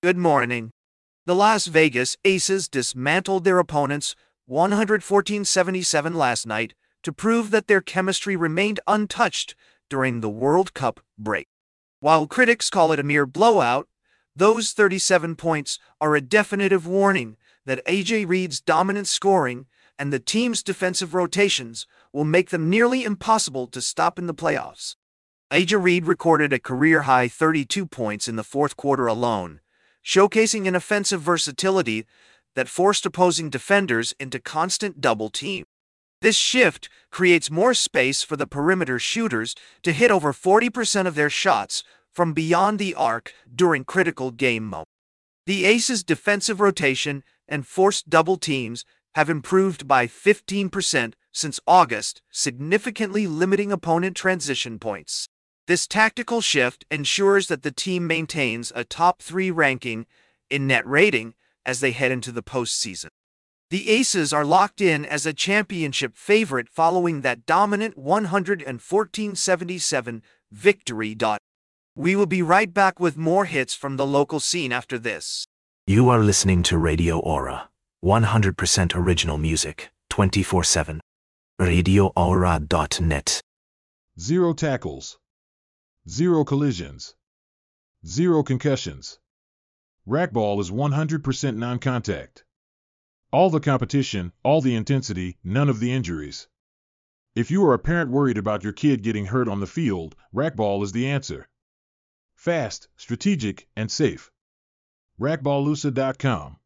Good morning. The Las Vegas Aces dismantled their opponents 114-77 last night to prove that their chemistry remained untouched during the World Cup break. While critics call it a mere blowout, those 37 points are a definitive warning that AJ Reed's dominant scoring and the team's defensive rotations will make them nearly impossible to stop in the playoffs. AJ Reed recorded a career-high 32 points in the fourth quarter alone, showcasing an offensive versatility that forced opposing defenders into constant double team. This shift creates more space for the perimeter shooters to hit over 40% of their shots from beyond the arc during critical game moments. The Aces' defensive rotation and forced double teams have improved by 15% since August, significantly limiting opponent transition points. This tactical shift ensures that the team maintains a top 3 ranking in net rating as they head into the postseason. The Aces are locked in as a championship favorite following that dominant 114-77 victory. We will be right back with more hits from the local scene after this. You are listening to Radio Aura, 100% original music, 24/7. RadioAura.net. 0 tackles. 0 collisions. 0 concussions. Racquetball is 100% non-contact. All the competition, all the intensity, none of the injuries. If you are a parent worried about your kid getting hurt on the field, racquetball is the answer. Fast, strategic, and safe. Racquetballusa.com